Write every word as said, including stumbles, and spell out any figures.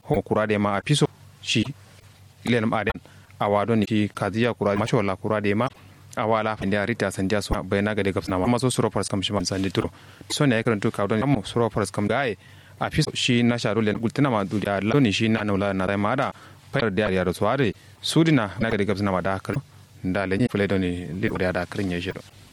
ho kura de ma a piso shi len ma den awado ni shi kaziya kura ma shola kura de ma awala fa ndia rita sandia so bayna ga de gapsna ma so suro paras kam shi man sandi turo so ne karanto ka don mu suro paras kam gae a piso shi na sharu len gultina ma du ya lani shi na naula na ma da fayar da ya rasuwa sudina na ga de gapsna ma da kar da lenyi fulai doni li da da karin ya shi